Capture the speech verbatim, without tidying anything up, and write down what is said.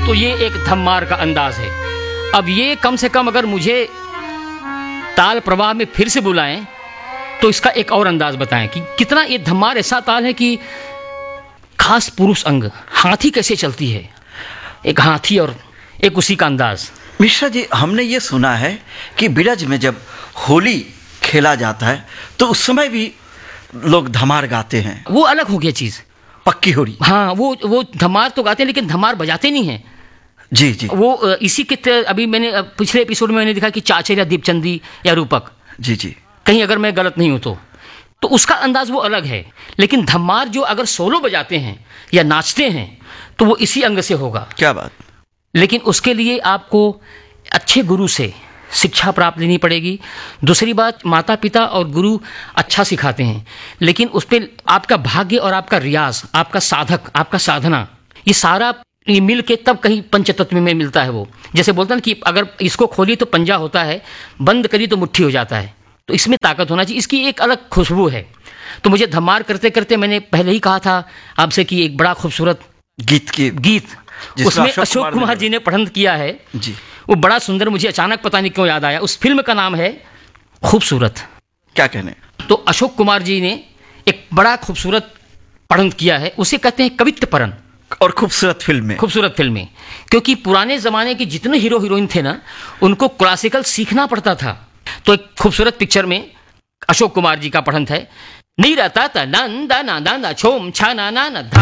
तो ये एक धम्मार का अंदाज है। अब ये कम से कम अगर मुझे ताल प्रवाह में फिर से बुलाएं तो इसका एक और अंदाज बताएं कि कितना ये धम्मार ऐसा ताल है कि खास पुरुष अंग, हाथी कैसे चलती है, एक हाथी और एक उसी का अंदाज। मिश्रा जी, हमने ये सुना है कि बिरज में जब होली खेला जाता है तो उस समय भी लोग धमार गाते हैं। वो अलग हो गया चीज़, पक्की होली। हाँ, वो वो धमार तो गाते हैं लेकिन धमार बजाते नहीं हैं। जी जी। वो इसी के त- अभी मैंने पिछले एपिसोड में मैंने दिखा कि चाचर या दीपचंदी या रूपक, जी जी। कहीं अगर मैं गलत नहीं हूं तो तो उसका अंदाज वो अलग है। लेकिन धमार जो अगर सोलो बजाते हैं या नाचते हैं तो वो इसी अंग से होगा। क्या बात। लेकिन उसके लिए आपको अच्छे गुरु से शिक्षा प्राप्त लेनी पड़ेगी। दूसरी बात, माता पिता और गुरु अच्छा सिखाते हैं, लेकिन उस पर आपका भाग्य और आपका रियाज, आपका साधक, आपका साधना, ये सारा ये मिल के तब कहीं पंचतत्व में मिलता है। वो जैसे बोलता है कि अगर इसको खोली तो पंजा होता है, बंद करी तो मुट्ठी हो जाता है। तो इसमें ताकत होना चाहिए, इसकी एक अलग खुशबू है। तो मुझे धमार करते करते मैंने पहले ही कहा था आपसे कि एक बड़ा खूबसूरत गीत की गीत उसमें अशोक कुमार जी ने पठन किया है जी, वो बड़ा सुंदर, मुझे अचानक पता नहीं क्यों याद आया। उस फिल्म का नाम है खूबसूरत। क्या कहने। तो अशोक कुमार जी ने एक बड़ा खूबसूरत पठन किया है, उसे कहते हैं कवित्व परन। और खूबसूरत फिल्म में खूबसूरत फिल्म में, क्योंकि पुराने जमाने के जितने हीरो हीरोइन थे ना, उनको क्लासिकल सीखना पड़ता था। तो एक खूबसूरत पिक्चर में अशोक कुमार जी का पठन है, नी रता ता नंदा ना ना छोम छा ना ना ना धा